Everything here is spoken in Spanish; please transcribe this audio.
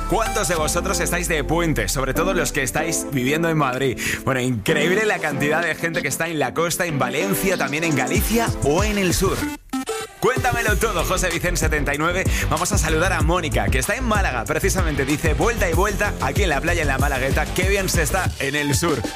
¿Cuántos de vosotros estáis de puente? Sobre todo los que estáis viviendo en Madrid. Bueno, increíble la cantidad de gente que está en la costa, en Valencia, también en Galicia o en el sur. Cuéntamelo todo, José Vicente 79. Vamos a saludar a Mónica, que está en Málaga. Precisamente dice, vuelta y vuelta aquí en la playa, en la Malagueta. Qué bien se está en el sur.